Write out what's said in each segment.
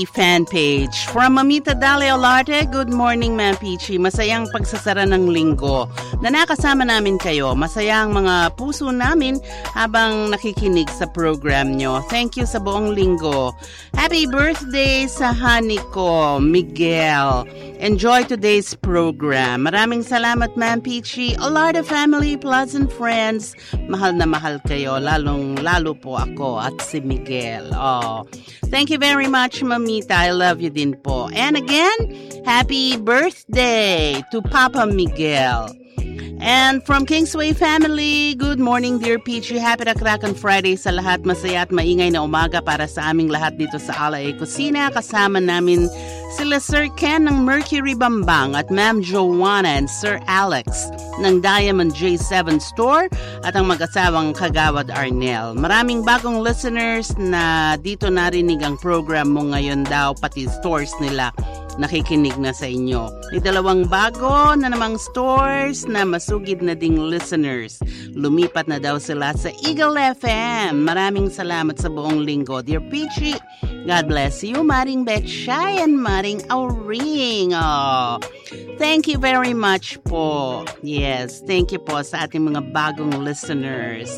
fan page. From Mamita Dale Olarte, good morning Ma'am Peachy. Masayang pagsasara ng linggo na nakasama namin kayo. Masayang mga puso namin habang nakikinig sa program nyo. Thank you sa buong linggo. Happy birthday sa honey ko, Miguel. Enjoy today's program. Maraming salamat Ma'am Peachy. Olarte family, pleasant friends. Mahal na mahal kayo. Lalo po ako at si Miguel. Oh, thank you very much, Mamita. I love you din po. And again, happy birthday to Papa Miguel. And from Kingsway family, good morning dear Peachy. Happy Rakrakan Friday sa lahat. Masaya at maingay na umaga para sa aming lahat dito sa Ala Kusina. Kasama namin sila Sir Ken ng Mercury Bambang at Ma'am Joanna and Sir Alex ng Diamond J7 Store at ang mag-asawang Kagawad Arnel. Maraming bagong listeners na dito narinig ang program mo ngayon daw, pati stores nila nakikinig na sa inyo. May 2 bago na namang stores na masugid na ding listeners. Lumipat na daw sila sa Eagle FM. Maraming salamat sa buong linggo. Dear Peachy, God bless you, Maring Betchay and Maring Auring. Oh, thank you very much po. Yes, thank you po sa ating mga bagong listeners.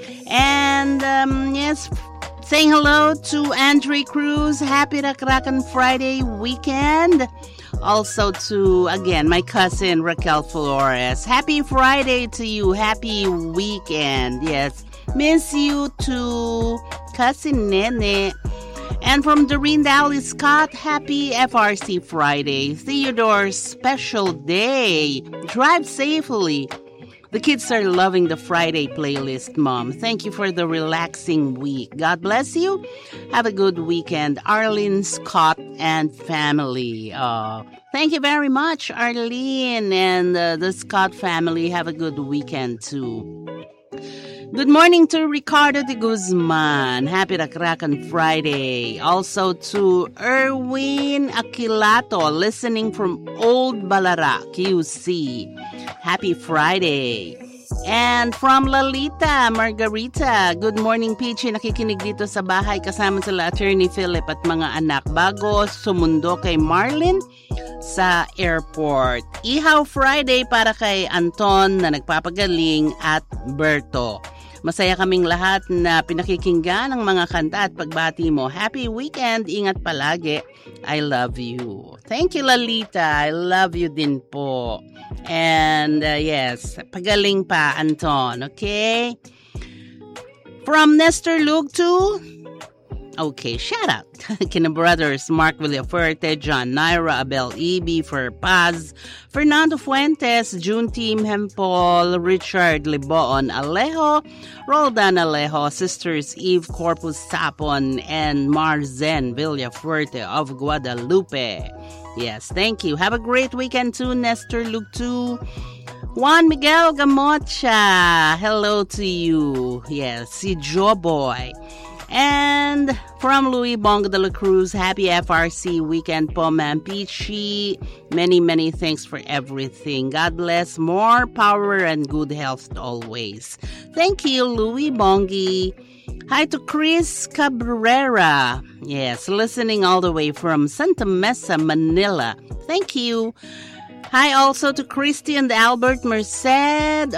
And yes, saying hello to Andre Cruz. Happy Rakrakan Friday weekend. Also to, again, my cousin Raquel Flores. Happy Friday to you. Happy weekend. Yes, miss you too, cousin Nene. And from Doreen Dally Scott, happy FRC Friday. Theodore's special day. Drive safely. The kids are loving the Friday playlist, Mom. Thank you for the relaxing week. God bless you. Have a good weekend. Arlene Scott and family. Thank you very much, Arlene. And the Scott family, have a good weekend too. Good morning to Ricardo de Guzman. Happy Rakrakan Friday. Also to Erwin Aquilato, listening from Old Balara, QC. Happy Friday. And from Lalita Margarita, good morning Peachy. Nakikinig dito sa bahay kasama sila Attorney Philip at mga anak bago sumundo kay Marlin sa airport. Ihaw Friday para kay Anton na nagpapagaling at Berto. Masaya kaming lahat na pinakikinggan ang mga kanta at pagbati mo. Happy weekend. Ingat palagi. I love you. Thank you, Lalita. I love you din po. And yes, pagaling pa, Anton. Okay? From Nestor Lugtu. Okay, shout out. Kina brothers Mark Villafuerte, John Naira, Abel Ibi, Fer Paz, Fernando Fuentes, June Team Hempol, Richard Liboon Alejo, Roldan Alejo, Sisters Eve Corpus Sapon, and Marzen Villafuerte of Guadalupe. Yes, thank you. Have a great weekend too, Nestor Lugtu. Juan Miguel Gamocha, hello to you. Yes, si Joe Boy. And from Louis Bongo de la Cruz, happy FRC weekend po, Ma'am Peachy. Many, many thanks for everything. God bless, more power and good health always. Thank you, Louis Bongi. Hi to Chris Cabrera. Yes, listening all the way from Santa Mesa, Manila. Thank you. Hi also to Christy and Albert Merced